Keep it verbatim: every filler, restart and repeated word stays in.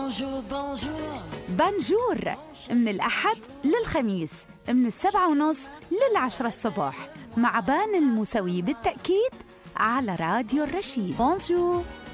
بانجور من الأحد للخميس من السبعة ونص للعشرة الصبح مع بان الموسوي بالتأكيد على راديو الرشيد. بونجور.